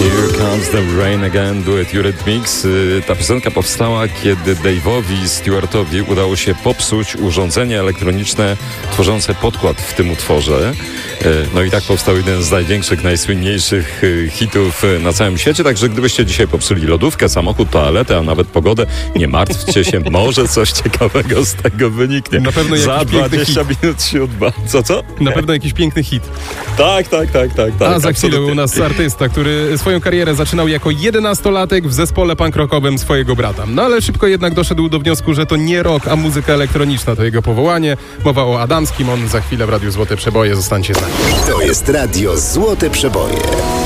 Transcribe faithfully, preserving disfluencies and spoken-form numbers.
Here Comes the Rain Again, duet Eurythmics. Ta piosenka powstała, kiedy Dave'owi Stewartowi udało się popsuć urządzenie elektroniczne tworzące podkład w tym utworze. No i tak powstał jeden z największych, najsłynniejszych hitów na całym świecie. Także gdybyście dzisiaj popsuli lodówkę, samochód, toaletę, a nawet pogodę, nie martwcie się, może coś ciekawego z tego wyniknie. Na pewno jakiś Za dwadzieścia hit. minut się odba. Co, co? Na pewno jakiś piękny hit. Tak, tak, tak, tak. tak A za chwilę absolutnie. u nas artysta, który swoją karierę zaczynał jako jedenastolatek w zespole punk rockowym swojego brata. No ale szybko jednak doszedł do wniosku, że to nie rock, a muzyka elektroniczna to jego powołanie. Mowa o Adamskim, on za chwilę w Radiu Złote Przeboje. Zostańcie z nami. To jest Radio Złote Przeboje.